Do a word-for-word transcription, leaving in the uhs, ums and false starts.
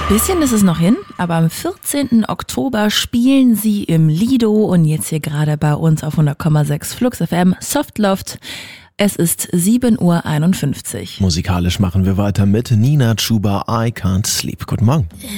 Bisschen ist es noch hin, aber am vierzehnten Oktober spielen sie im Lido und jetzt hier gerade bei uns auf hundert Komma sechs Flux F M Softloft. Es ist sieben Uhr einundfünfzig. Musikalisch machen wir weiter mit Nina Chuba, I Can't Sleep. Guten Morgen.